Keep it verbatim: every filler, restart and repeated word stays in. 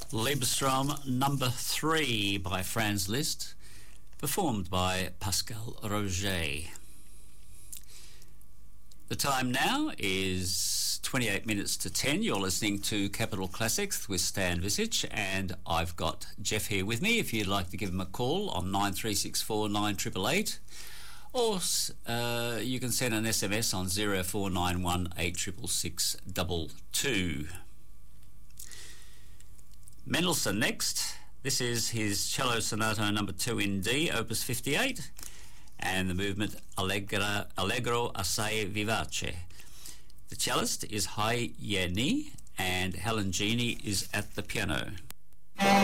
Liebestrom number three by Franz Liszt, performed by Pascal Roger. The time now is twenty-eight minutes to ten. You're listening to Capital Classics with Stan Visich, and I've got Jeff here with me. If you'd like to give him a call on nine three six four nine eight eight eight, or uh, you can send an S M S on zero four nine one eight six six six two two. Mendelssohn next. This is his Cello Sonata number two in D, opus fifty-eight, and the movement Allegro, Allegro assai vivace. The cellist is Hai Ye Ni, and Helen Genie is at the piano.